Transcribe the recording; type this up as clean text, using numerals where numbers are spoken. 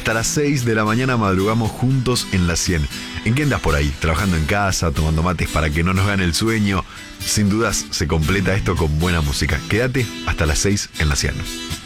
Hasta las 6 de la mañana madrugamos juntos en la 100. ¿En qué andas por ahí? ¿Trabajando en casa, tomando mates para que no nos gane el sueño? Sin dudas se completa esto con buena música. Quédate hasta las 6 en la 100.